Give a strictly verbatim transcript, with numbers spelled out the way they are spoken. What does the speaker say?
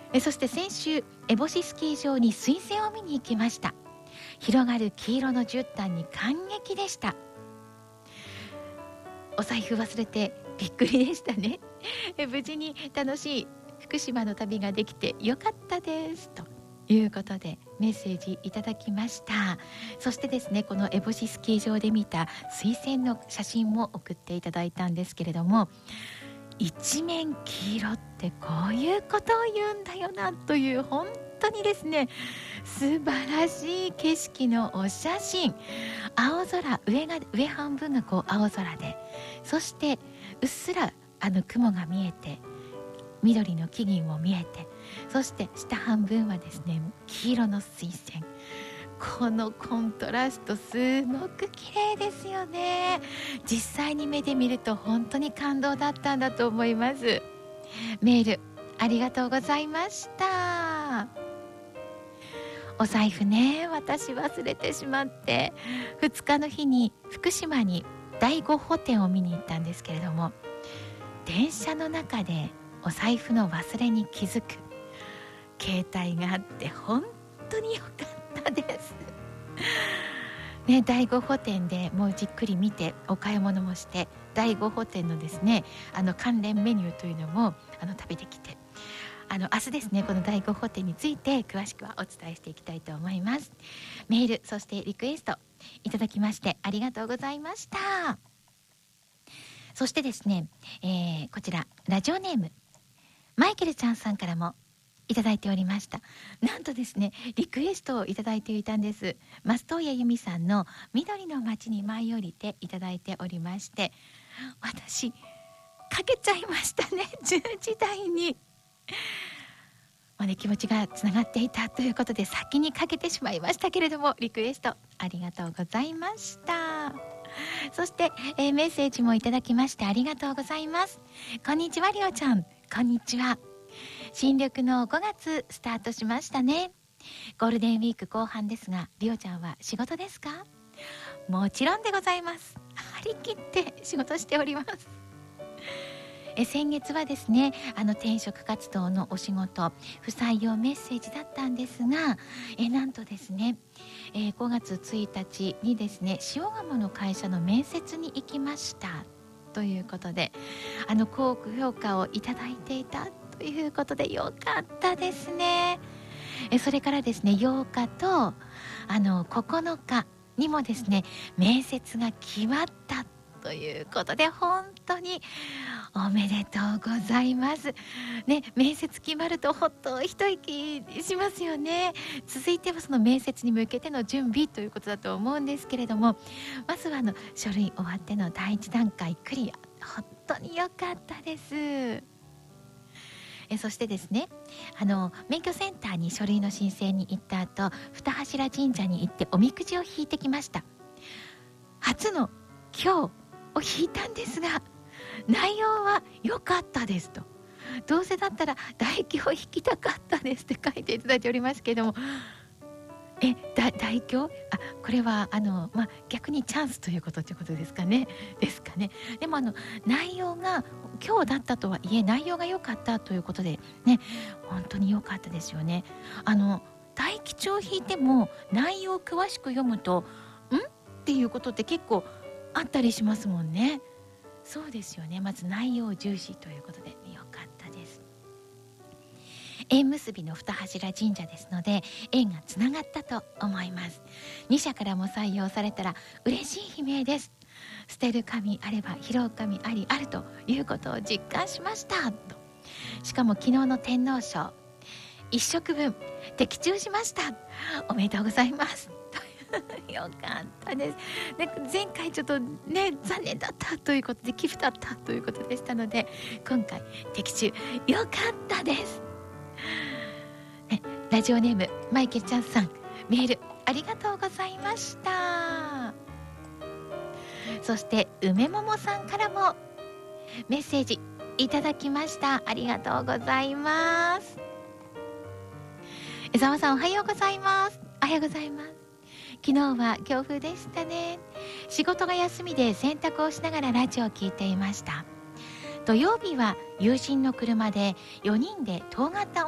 えそして先週烏帽子スキー場に彗星を見に行きました。広がる黄色の絨毯に感激でした。お財布忘れてびっくりでしたね。え無事に楽しい福島の旅ができてよかったですということでメッセージいただきました。そしてですね、この烏帽子スキー場で見た彗星の写真も送っていただいたんですけれども、一面黄色ってこういうことを言うんだよなという、本当にですね素晴らしい景色のお写真。青空、上が上半分がこう青空で、そしてうっすらあの雲が見えて、緑の木々も見えて、そして下半分はですね黄色の水仙。このコントラストすごく綺麗ですよね。実際に目で見ると本当に感動だったんだと思います。メールありがとうございました。お財布ね、私忘れてしまって、ふつかの日に福島に第五保店を見に行ったんですけれども、電車の中でお財布の忘れに気づく携帯があって本当によかったですね。第五保店でもうじっくり見てお買い物もして、第五保店のですねあの関連メニューというのもあの食べてきて、あの明日ですねこの第五保店について詳しくはお伝えしていきたいと思います。メールそしてリクエストいただきましてありがとうございました。そしてですね、えー、こちらラジオネームマイケルちゃんさんからもいただいておりました。なんとですねリクエストをいただいていたんです。松任谷由実さんの緑の街に舞い降りていただいておりまして、私かけちゃいましたねじゅうじ台に。まあね、気持ちがつながっていたということで先にかけてしまいましたけれども、リクエストありがとうございました。そして、えー、メッセージもいただきましてありがとうございます。こんにちはりおちゃん、こんにちは。新緑のごがつスタートしましたね。ゴールデンウィーク後半ですが、りおちゃんは仕事ですか？もちろんでございます。張り切って仕事しております。え先月はですねあの転職活動のお仕事不採用メッセージだったんですが、えなんとですね、えー、ごがつついたちにですね塩釜の会社の面接に行きましたということで、あの高評価をいただいていたということでよかったですね。えそれからですねようかとあのここのかにもですね面接が決まったということで本当におめでとうございますね。面接決まるとほっと一息しますよね。続いてはその面接に向けての準備ということだと思うんですけれども、まずはあの書類終わってのだいいち段階クリア、本当に良かったです。えそしてですねあの免許センターに書類の申請に行った後、二柱神社に行っておみくじを引いてきました。初の今日を引いたんですが内容は良かったですと。どうせだったら大凶を引きたかったですって書いていただいておりますけれども、えだ大凶、あこれはあの、まあ、逆にチャンスということということですかねですかね。でもあの内容が今日だったとはいえ内容が良かったということでね、本当に良かったですよね。あの大吉を引いても内容を詳しく読むとんっていうことって結構あったりしますもんね。そうですよね。まず内容重視ということで良かったです。縁結びの二柱神社ですので縁がつながったと思います。に社からも採用されたら嬉しい悲鳴です。捨てる神あれば拾う神ありあるということを実感しましたと。しかも昨日の天皇賞一食分的中しました。おめでとうございますよかったです。で前回ちょっとね残念だったということで寄付だったということでしたので、今回的中よかったです、ね、ラジオネームマイケルちゃんさん、メールありがとうございました。そして梅桃さんからもメッセージいただきました。ありがとうございます。江澤さんおはようございます。おはようございます。昨日は強風でしたね。仕事が休みで洗濯をしながらラジオを聞いていました。土曜日は友人の車でよにんで東方